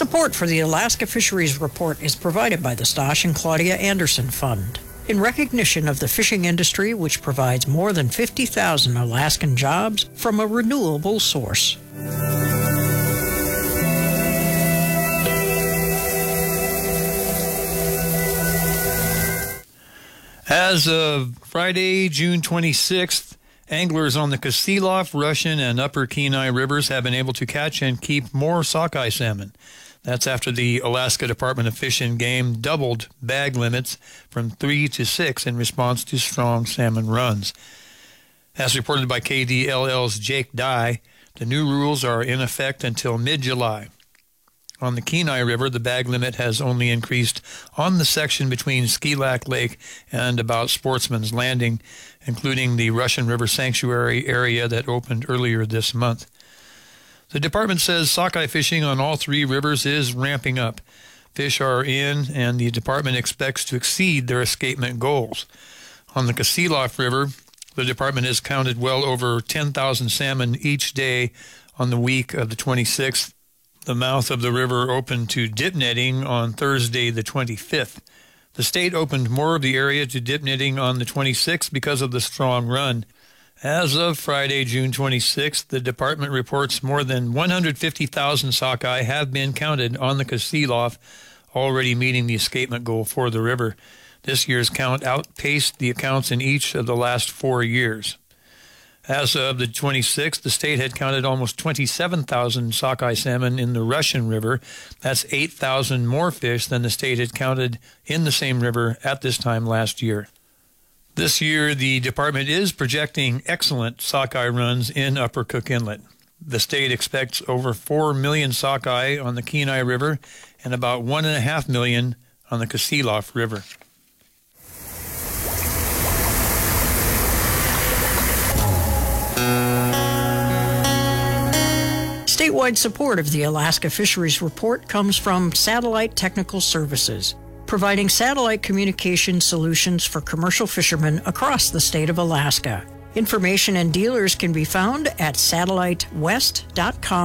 Support for the Alaska Fisheries Report is provided by the Stosh and Claudia Anderson Fund, in recognition of the fishing industry, which provides more than 50,000 Alaskan jobs from a renewable source. As of Friday, June 26th, anglers on the Kasilof, Russian, and Upper Kenai rivers have been able to catch and keep more sockeye salmon. That's after the Alaska Department of Fish and Game doubled bag limits from 3 to 6 in response to strong salmon runs. As reported by KDLL's Jake Dye, the new rules are in effect until mid-July. On the Kenai River, the bag limit has only increased on the section between Skilak Lake and about Sportsman's Landing, including the Russian River Sanctuary area that opened earlier this month. The department says sockeye fishing on all three rivers is ramping up. Fish are in, and the department expects to exceed their escapement goals. On the Kasilof River, the department has counted well over 10,000 salmon each day on the week of the 26th. The mouth of the river opened to dip netting on Thursday, the 25th. The state opened more of the area to dip netting on the 26th because of the strong run. As of Friday, June 26th, the department reports more than 150,000 sockeye have been counted on the Kasilof, already meeting the escapement goal for the river. This year's count outpaced the accounts in each of the last 4 years. As of the 26th, the state had counted almost 27,000 sockeye salmon in the Russian River. That's 8,000 more fish than the state had counted in the same river at this time last year. This year, the department is projecting excellent sockeye runs in Upper Cook Inlet. The state expects over 4 million sockeye on the Kenai River and about 1.5 million on the Kasilof River. Statewide support of the Alaska Fisheries Report comes from Satellite Technical Services, providing satellite communication solutions for commercial fishermen across the state of Alaska. Information and dealers can be found at satellitewest.com.